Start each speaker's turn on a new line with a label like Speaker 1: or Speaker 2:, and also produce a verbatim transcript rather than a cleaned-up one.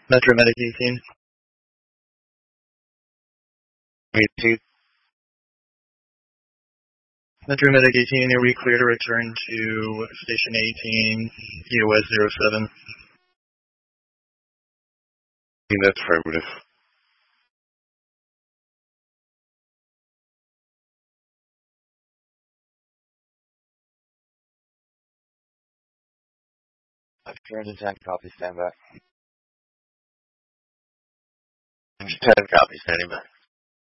Speaker 1: Metro Medic eighteen.
Speaker 2: eighteen.
Speaker 1: Metro Medic eighteen, are we clear to return to Station eighteen, E O S zero seven?
Speaker 2: That's affirmative.
Speaker 3: Turn ten, copy, stand by.
Speaker 2: ten, copy, standing by.